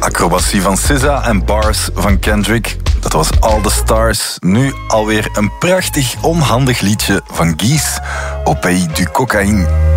Acrobatie van SZA en Bars van Kendrick. Dat was All the Stars. Nu alweer een prachtig onhandig liedje van Guise, Au Pays du Cocaïne.